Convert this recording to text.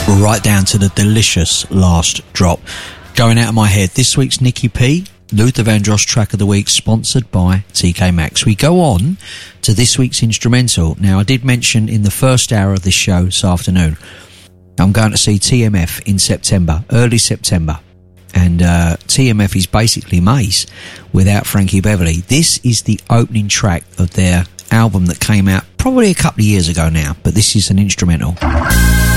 right down to the delicious last drop. Going out of my head, this week's Nicky P, Luther Vandross track of the week, sponsored by TK Maxx. We go on to this week's instrumental. Now, I did mention in the first hour of this show this afternoon, I'm going to see TMF in September, early September. And TMF is basically Maze without Frankie Beverly. This is the opening track of their album that came out probably a couple of years ago now, but this is an instrumental.